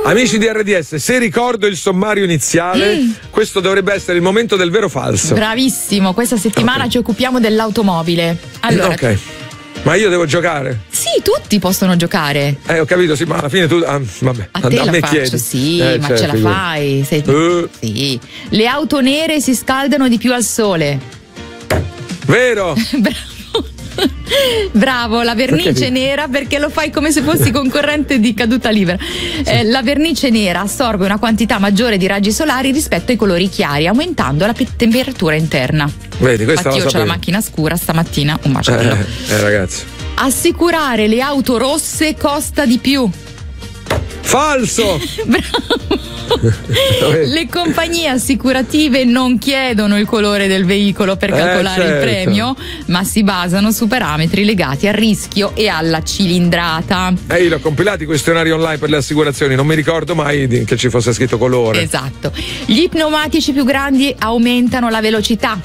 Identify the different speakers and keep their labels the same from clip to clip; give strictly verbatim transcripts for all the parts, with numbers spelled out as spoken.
Speaker 1: Amici di R D S, se ricordo il sommario iniziale, mm. questo dovrebbe essere il momento del vero falso.
Speaker 2: Bravissimo, questa settimana okay. ci occupiamo dell'automobile. Allora,
Speaker 1: ok. Ma io devo giocare?
Speaker 2: Sì, tutti possono giocare.
Speaker 1: Eh, ho capito, sì, ma alla fine tu. Ah, vabbè,
Speaker 2: a te
Speaker 1: a
Speaker 2: la
Speaker 1: me
Speaker 2: faccio,
Speaker 1: chiedi.
Speaker 2: sì,
Speaker 1: eh,
Speaker 2: ma
Speaker 1: certo,
Speaker 2: ce la
Speaker 1: figura.
Speaker 2: fai. Sei...
Speaker 1: Uh.
Speaker 2: Sì. Le auto nere si scaldano di più al sole.
Speaker 1: Vero?
Speaker 2: Bravo. Bravo, la vernice perché? nera, perché lo fai come se fossi concorrente di caduta libera. Sì. Eh, la vernice nera assorbe una quantità maggiore di raggi solari rispetto ai colori chiari, aumentando la pe- temperatura interna.
Speaker 1: Vedi, questa
Speaker 2: Infatti io
Speaker 1: ho
Speaker 2: ho la macchina scura, stamattina un macello.
Speaker 1: Eh, eh ragazzi.
Speaker 2: Assicurare le auto rosse costa di più.
Speaker 1: Falso!
Speaker 2: Bravo! Le compagnie assicurative non chiedono il colore del veicolo per calcolare
Speaker 1: eh, certo.
Speaker 2: il premio, ma si basano su parametri legati al rischio e alla cilindrata.
Speaker 1: Eh, io l'ho compilati i questionari online per le assicurazioni, non mi ricordo mai di, che ci fosse scritto colore.
Speaker 2: Esatto. Gli pneumatici più grandi aumentano la velocità.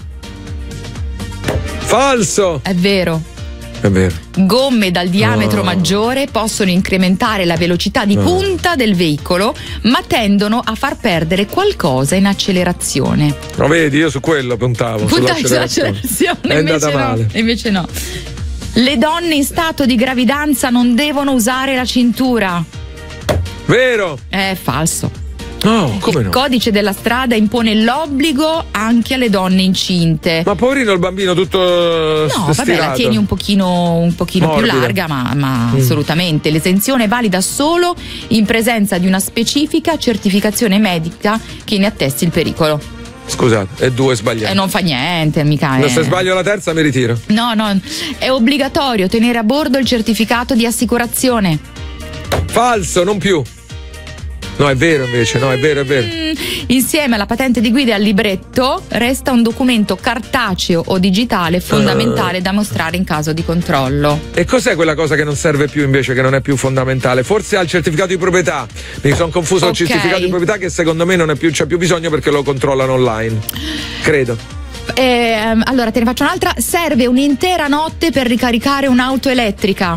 Speaker 1: Falso!
Speaker 2: È vero.
Speaker 1: È vero.
Speaker 2: Gomme dal diametro
Speaker 1: oh.
Speaker 2: maggiore possono incrementare la velocità di
Speaker 1: oh.
Speaker 2: punta del veicolo, ma tendono a far perdere qualcosa in accelerazione.
Speaker 1: Lo vedi, io su quello puntavo.
Speaker 2: Puntavi sull'accelerazione,
Speaker 1: è andata
Speaker 2: invece
Speaker 1: male.
Speaker 2: No, invece no. Le donne in stato di gravidanza non devono usare la cintura.
Speaker 1: Vero?
Speaker 2: È falso.
Speaker 1: No, come no?
Speaker 2: Il codice della strada impone l'obbligo anche alle donne incinte.
Speaker 1: Ma poverino il bambino tutto
Speaker 2: no,
Speaker 1: stirato.
Speaker 2: Vabbè, la tieni un pochino, un pochino più larga, ma, ma mm. assolutamente. L'esenzione è valida solo in presenza di una specifica certificazione medica che ne attesti il pericolo.
Speaker 1: Scusate, è due sbagliate.
Speaker 2: E non fa niente, mica.
Speaker 1: No,
Speaker 2: è...
Speaker 1: se sbaglio la terza mi ritiro.
Speaker 2: No, no, è obbligatorio tenere a bordo il certificato di assicurazione.
Speaker 1: Falso, non più. No, è vero invece, no, è vero, è vero.
Speaker 2: Mm, insieme alla patente di guida e al libretto resta un documento cartaceo o digitale fondamentale uh. da mostrare in caso di controllo.
Speaker 1: E cos'è quella cosa che non serve più invece, che non è più fondamentale? Forse al certificato di proprietà. Mi sono confuso okay. al certificato di proprietà, che secondo me non è più, c'è più bisogno perché lo controllano online. Credo.
Speaker 2: Eh, allora te ne faccio un'altra. Serve un'intera notte per ricaricare un'auto elettrica.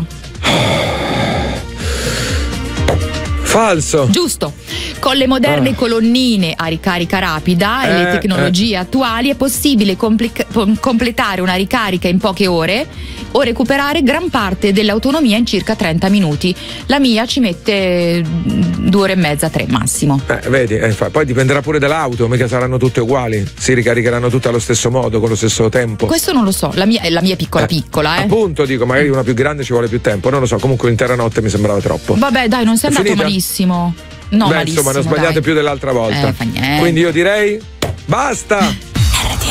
Speaker 1: Falso.
Speaker 2: Giusto. Con le moderne ah. colonnine a ricarica rapida e
Speaker 1: eh,
Speaker 2: le tecnologie
Speaker 1: eh.
Speaker 2: attuali è possibile complica- completare una ricarica in poche ore o recuperare gran parte dell'autonomia in circa trenta minuti. La mia ci mette due ore e mezza, tre massimo.
Speaker 1: Eh, vedi, eh, poi dipenderà pure dall'auto, mica saranno tutte uguali, si ricaricheranno tutte allo stesso modo, con lo stesso tempo.
Speaker 2: Questo non lo so, la mia, la mia è piccola
Speaker 1: eh,
Speaker 2: piccola. Eh.
Speaker 1: Appunto, dico, magari una più grande ci vuole più tempo, non lo so, comunque un'intera notte mi sembrava troppo.
Speaker 2: Vabbè, dai, non sei andato malissimo. No,
Speaker 1: Beh,
Speaker 2: malissimo,
Speaker 1: insomma, ne ho sbagliate
Speaker 2: dai.
Speaker 1: più dell'altra volta.
Speaker 2: Eh, fa niente.
Speaker 1: Quindi io direi basta!